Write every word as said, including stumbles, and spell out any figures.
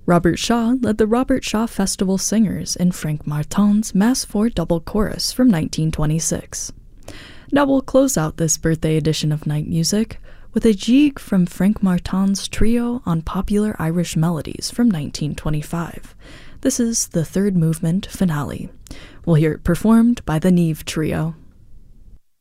Robert Shaw led the Robert Shaw Festival Singers in Frank Martin's Mass for Double Chorus from nineteen twenty-six. Now we'll close out this birthday edition of Night Music with a jig from Frank Martin's Trio on Popular Irish Melodies from nineteen twenty-five. This is the third movement finale. We'll hear it performed by the Neve Trio.